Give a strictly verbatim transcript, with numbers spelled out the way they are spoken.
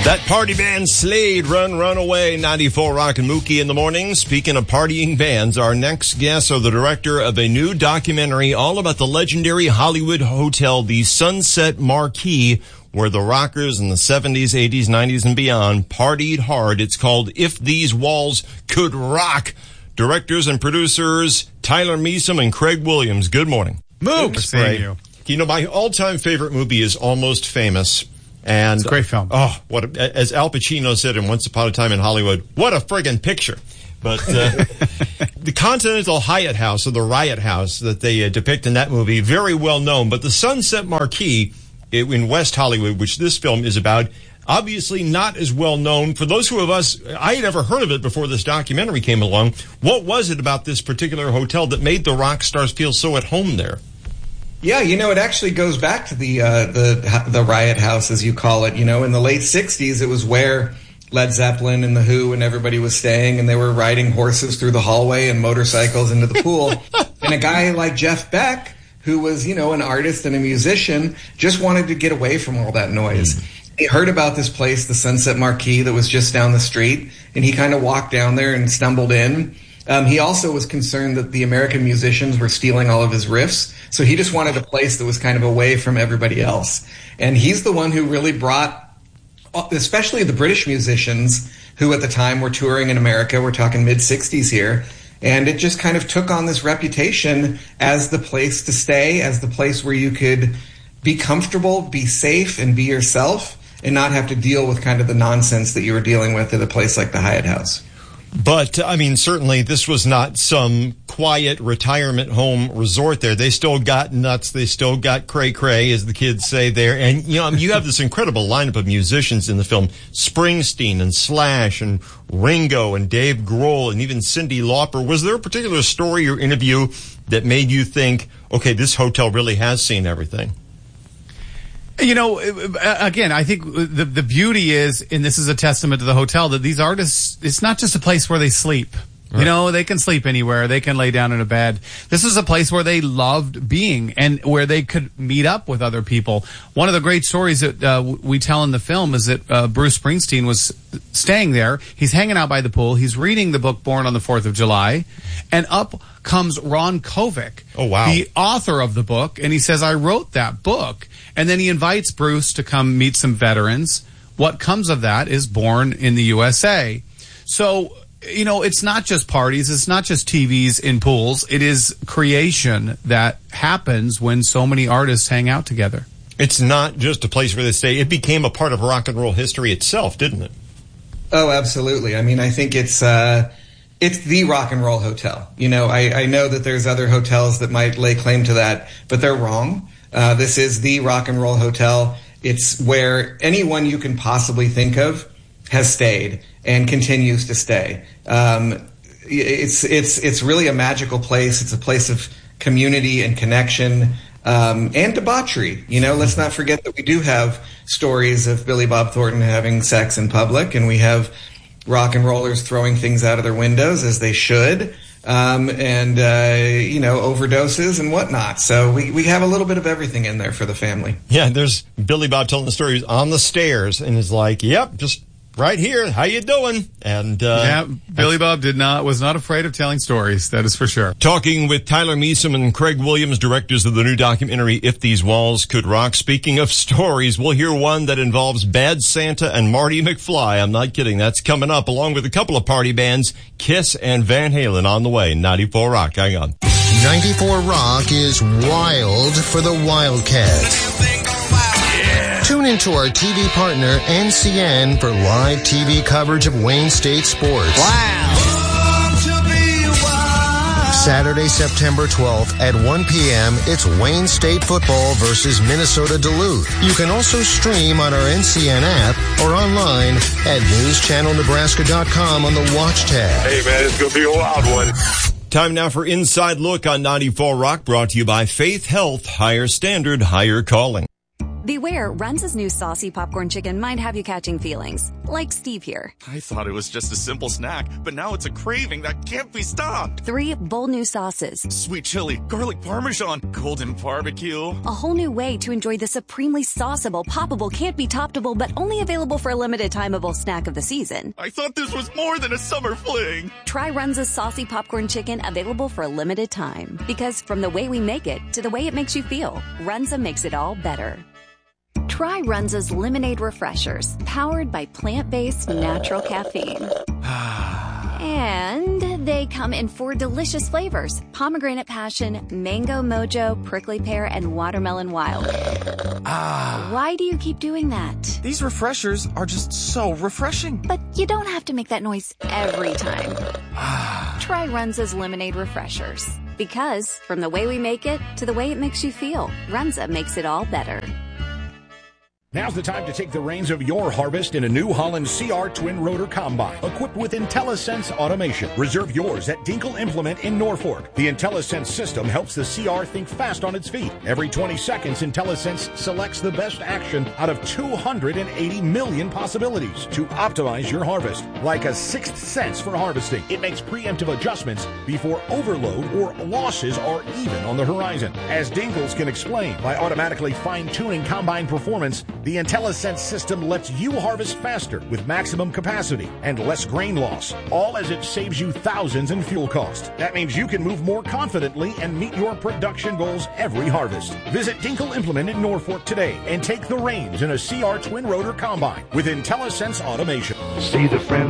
That party band Slade, Run, Run Away, ninety-four Rock and Mookie in the morning. Speaking of partying bands, our next guests are the director of a new documentary all about the legendary Hollywood hotel, the Sunset Marquis, where the rockers in the seventies, eighties, nineties, and beyond partied hard. It's called If These Walls Could Rock. Directors and producers Tyler Measom and Craig Williams. Good morning. Mook, seeing you. You know, my all-time favorite movie is Almost Famous. And, it's a great film. Oh, what a, as Al Pacino said in Once Upon a Time in Hollywood, what a friggin' picture. But uh, the Continental Hyatt House, or the Riot House that they uh, depict in that movie, very well known. But the Sunset Marquis in West Hollywood, which this film is about, obviously not as well known. For those who of us, I had never heard of it before this documentary came along. What was it about this particular hotel that made the rock stars feel so at home there? Yeah, you know, it actually goes back to the uh, the the Riot House, as you call it. You know, in the late sixties, it was where Led Zeppelin and The Who and everybody was staying, and they were riding horses through the hallway and motorcycles into the pool. And a guy like Jeff Beck, who was, you know, an artist and a musician, just wanted to get away from all that noise. Mm. He heard about this place, the Sunset Marquis, that was just down the street, and he kind of walked down there and stumbled in. Um, he also was concerned that the American musicians were stealing all of his riffs, so he just wanted a place that was kind of away from everybody else. And he's the one who really brought, especially the British musicians who at the time were touring in America, we're talking mid-sixties here, and it just kind of took on this reputation as the place to stay, as the place where you could be comfortable, be safe, and be yourself, and not have to deal with kind of the nonsense that you were dealing with at a place like the Hyatt House. But, I mean, certainly this was not some quiet retirement home resort there. They still got nuts. They still got cray-cray, as the kids say there. And, you know, you have this incredible lineup of musicians in the film. Springsteen and Slash and Ringo and Dave Grohl and even Cyndi Lauper. Was there a particular story or interview that made you think, okay, this hotel really has seen everything? You know, again, I think the the beauty is, and this is a testament to the hotel, that these artists, it's not just a place where they sleep. Right. You know, they can sleep anywhere. They can lay down in a bed. This is a place where they loved being and where they could meet up with other people. One of the great stories that uh, we tell in the film is that uh, Bruce Springsteen was staying there. He's hanging out by the pool. He's reading the book Born on the fourth of July. And up comes Ron Kovic, oh, wow. the author of the book. And he says, I wrote that book. And then he invites Bruce to come meet some veterans. What comes of that is Born in the U S A. So, you know, it's not just parties. It's not just T Vs in pools. It is creation that happens when so many artists hang out together. It's not just a place where they stay. It became a part of rock and roll history itself, didn't it? Oh, absolutely. I mean, I think it's uh, it's the rock and roll hotel. You know, I, I know that there's other hotels that might lay claim to that, but they're wrong. Uh, this is the rock and roll hotel. It's where anyone you can possibly think of has stayed and continues to stay. Um, it's it's it's really a magical place. It's a place of community and connection um, and debauchery. You know, let's not forget that we do have stories of Billy Bob Thornton having sex in public, and we have rock and rollers throwing things out of their windows, as they should. Um, and, uh, you know, overdoses and whatnot. So we, we have a little bit of everything in there for the family. Yeah, there's Billy Bob telling the story. He's on the stairs and is like, yep, just right here. How you doing? And, uh, yeah, Billy Bob did not, was not afraid of telling stories. That is for sure. Talking with Tyler Measom and Craig Williams, directors of the new documentary, If These Walls Could Rock. Speaking of stories, we'll hear one that involves Bad Santa and Marty McFly. I'm not kidding. That's coming up along with a couple of party bands, Kiss and Van Halen on the way. ninety-four Rock. Hang on. ninety-four Rock is wild for the Wildcats. Tune into our T V partner, N C N, for live T V coverage of Wayne State sports. Wow. Saturday, September twelfth at one p.m., it's Wayne State football versus Minnesota Duluth. You can also stream on our N C N app or online at news channel nebraska dot com on the Watch tab. Hey, man, it's going to be a wild one. Time now for Inside Look on ninety-four Rock, brought to you by Faith Health. Higher standard, higher calling. Beware, Runza's new saucy popcorn chicken might have you catching feelings. Like Steve here. I thought it was just a simple snack, but now it's a craving that can't be stopped. Three bold new sauces. Sweet chili, garlic parmesan, golden barbecue. A whole new way to enjoy the supremely sauceable, poppable, can't be toppable, but only available for a limited timeable snack of the season. I thought this was more than a summer fling. Try Runza's saucy popcorn chicken, available for a limited time. Because from the way we make it to the way it makes you feel, Runza makes it all better. Try Runza's Lemonade Refreshers, powered by plant-based natural caffeine. And they come in four delicious flavors: pomegranate passion, mango mojo, prickly pear, and watermelon wild. Ah. Why do you keep doing that? These refreshers are just so refreshing. But you don't have to make that noise every time. Try Runza's Lemonade Refreshers. Because from the way we make it to the way it makes you feel, Runza makes it all better. Now's the time to take the reins of your harvest in a New Holland C R Twin Rotor Combine, equipped with IntelliSense automation. Reserve yours at Dinkle Implement in Norfolk. The IntelliSense system helps the C R think fast on its feet. Every twenty seconds, IntelliSense selects the best action out of two hundred eighty million possibilities to optimize your harvest. Like a sixth sense for harvesting, it makes preemptive adjustments before overload or losses are even on the horizon. As Dinkles can explain, by automatically fine-tuning combine performance, the IntelliSense system lets you harvest faster with maximum capacity and less grain loss, all as it saves you thousands in fuel cost. That means you can move more confidently and meet your production goals every harvest. Visit Dinkle Implement in Norfolk today and take the reins in a C R Twin Rotor Combine with IntelliSense automation. See the friend